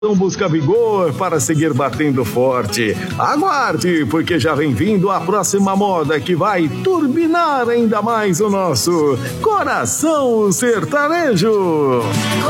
Busca vigor para seguir batendo forte. Aguarde, porque já vem vindo a próxima moda que vai turbinar ainda mais o nosso coração sertanejo.